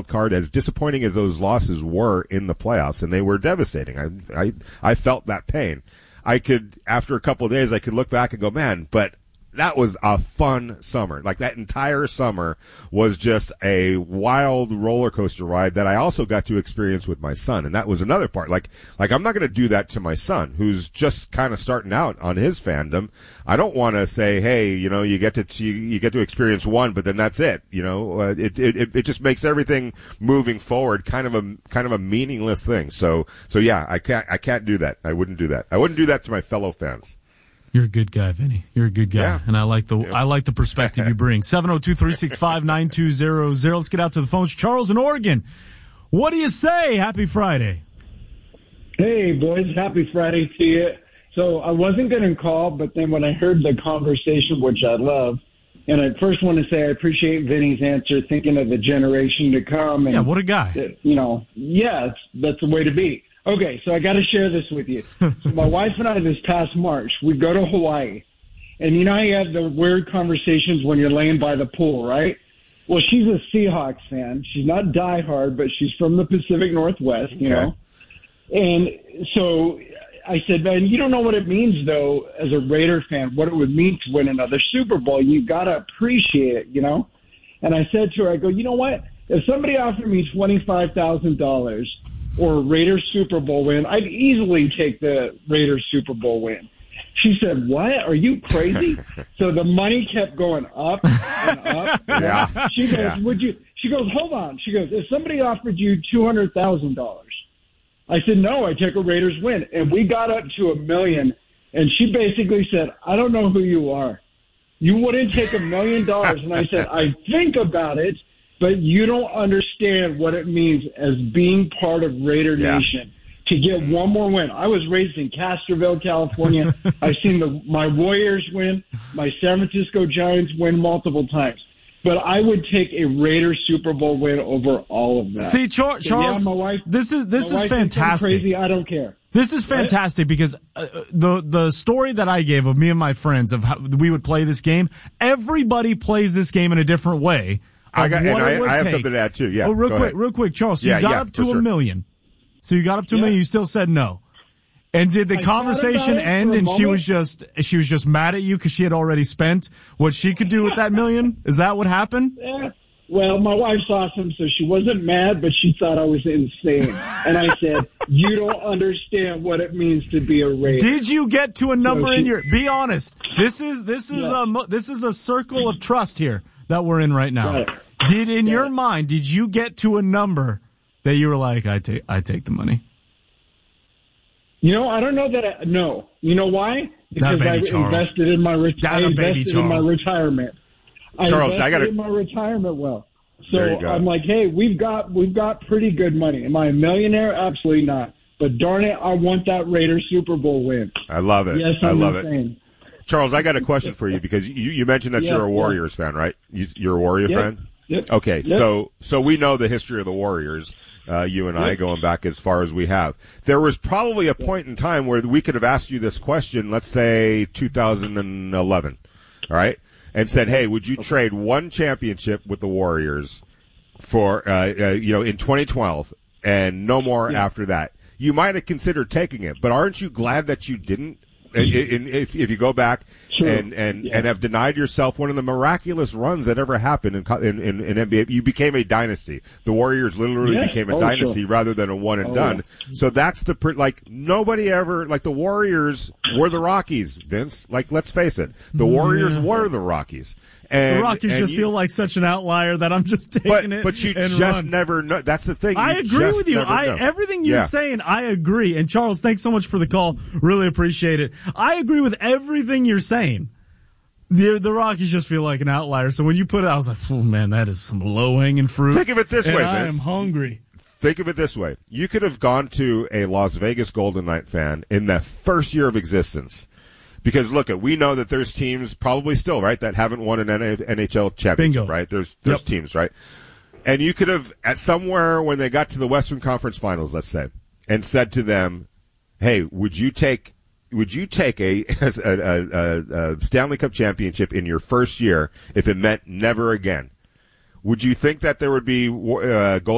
card, as disappointing as those losses were in the playoffs, and they were devastating. I felt that pain. After a couple of days, I could look back and go, man, but that was a fun summer. Like, that entire summer was just a wild roller coaster ride that I also got to experience with my son. And that was another part. Like I'm not going to do that to my son, who's just kind of starting out on his fandom. I don't want to say, hey, you get to experience one, but then that's it. It just makes everything moving forward kind of a meaningless thing. So yeah, I can't do that. I wouldn't do that. I wouldn't do that to my fellow fans. You're a good guy, Vinny. You're a good guy. Yeah. And I like the perspective you bring. 702-365-9200. Let's get out to the phones. Charles in Oregon. What do you say? Happy Friday. Hey, boys. Happy Friday to you. So I wasn't going to call, but then when I heard the conversation, which I love, and I first want to say I appreciate Vinny's answer, thinking of the generation to come. And, yeah, what a guy. That's the way to be. Okay, so I got to share this with you. So my wife and I, this past March, we go to Hawaii. And you know how you have the weird conversations when you're laying by the pool, right? Well, she's a Seahawks fan. She's not diehard, but she's from the Pacific Northwest, you know. And so I said, man, you don't know what it means, though, as a Raider fan, what it would mean to win another Super Bowl. You got to appreciate it, you know. And I said to her, I go, you know what? If somebody offered me $25,000 or a Raiders Super Bowl win, I'd easily take the Raiders Super Bowl win. She said, what? Are you crazy? So the money kept going up and up. Yeah. She goes, she goes, hold on. She goes, if somebody offered you $200,000, I said, no, I take a Raiders win. And we got up to $1 million. And she basically said, I don't know who you are. You wouldn't take $1 million. And I said, I think about it. But you don't understand what it means as being part of Raider Nation to get one more win. I was raised in Castroville, California. I've seen my Warriors win, my San Francisco Giants win multiple times. But I would take a Raiders Super Bowl win over all of that. See, Charles, my wife, this is fantastic. Crazy, I don't care. This is fantastic because the story that I gave of me and my friends of how we would play this game, everybody plays this game in a different way. I have something to add too. Yeah. Oh, real quick, Charles. So you got up to $1 million. So you got up to $1 million. You still said no. And did the conversation end? And she was just mad at you because she had already spent what she could do with that $1 million. Is that what happened? Yeah. Well, my wife's awesome, so she wasn't mad, but she thought I was insane. And I said, "You don't understand what it means to be a Raider." Did you get to a number in your? Be honest. This is a circle of trust here that we're in right now. Right. In your mind, did you get to a number that you were like, I take the money? You know, I don't know that. No. You know why? Because I invested in my retirement. Charles, I got in my retirement well. So I'm like, hey, we've got pretty good money. Am I a millionaire? Absolutely not. But darn it, I want that Raiders Super Bowl win. I love it. Yes, I love insane. it. Charles, I got a question for you because you mentioned that you're a Warriors fan, right? You're a Warrior fan? Yep. Okay, so we know the history of the Warriors, you and I, going back as far as we have. There was probably a point in time where we could have asked you this question, let's say 2011, all right, and said, hey, would you trade one championship with the Warriors for, in 2012 and no more after that? You might have considered taking it, but aren't you glad that you didn't? If you go back and have denied yourself one of the miraculous runs that ever happened in NBA, you became a dynasty. The Warriors literally became a dynasty rather than a one and done. Yeah. So that's nobody ever, the Warriors were the Rockies, Vince. Let's face it, the Warriors were the Rockies. And, the Rockies feel like such an outlier that I'm just taking it. But you just never know. That's the thing. I agree with you. Everything you're saying, I agree. And Charles, thanks so much for the call. Really appreciate it. I agree with everything you're saying. The Rockies just feel like an outlier. So when you put it, I was like, oh man, that is some low hanging fruit. Think of it this way, Vince. I am hungry. Think of it this way. You could have gone to a Las Vegas Golden Knight fan in the first year of existence. Because we know that there's teams probably still, right, that haven't won an NHL championship, Bingo. Right? There's teams, right? And you could have, at somewhere when they got to the Western Conference Finals, let's say, and said to them, hey, would you take a Stanley Cup championship in your first year if it meant never again? Would you think that there would be Golden